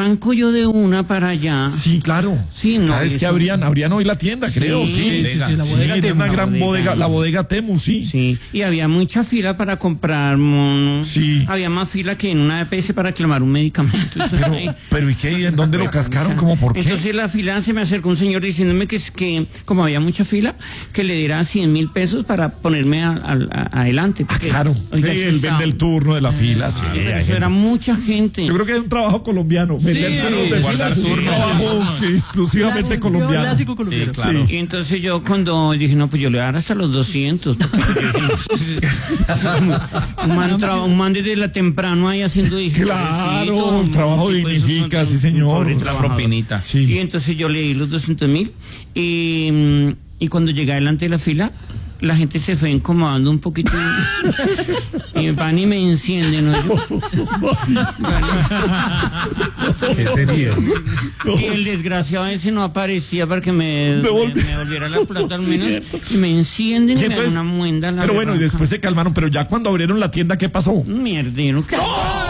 arranco yo de una para allá. Sí, claro. Sí, no. Es que abrían hoy la tienda, creo, sí. La bodega Temu. Una gran bodega, la bodega Temu, sí. Sí, y había mucha fila para comprar monos. Sí. Había más fila que en una EPS para reclamar un medicamento. Pero ¿y qué? ¿En dónde lo cascaron? ¿Cómo por qué? Entonces la fila, se me acercó un señor diciéndome que como había mucha fila, que le diera 100.000 pesos para ponerme adelante. Porque, Claro. oiga, Sí, eso el estaba- vende el turno de la fila. Sí, pero hay eso gente. era mucha gente. Yo creo que es un trabajo colombiano. Vender turnos de guardar fila es un turno. trabajo exclusivamente colombiano. Clásico colombiano. Claro. Y entonces yo cuando dije, no, pues yo le voy a dar hasta los 200. Porque un man desde la temprano ahí haciendo... Claro, el trabajo dignifica, sí señor. La propinita. Y Sí. entonces yo le di los 200.000 y cuando llegué adelante de la fila, la gente se fue incomodando un poquito y van y me encienden, ¿no? ¿Qué sería? Y el desgraciado ese no aparecía para que me volviera la plata al menos, y me encienden y me dan Entonces, una muenda. pero bueno, y después se calmaron, pero ya cuando abrieron la tienda, ¿qué pasó? Un mierdero. ¿Qué?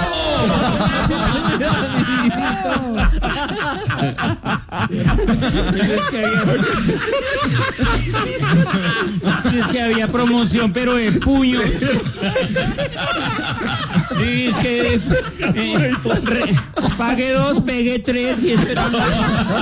Es que había promoción, pero de puño. Dice que pague 2, pegue 3 y esperando.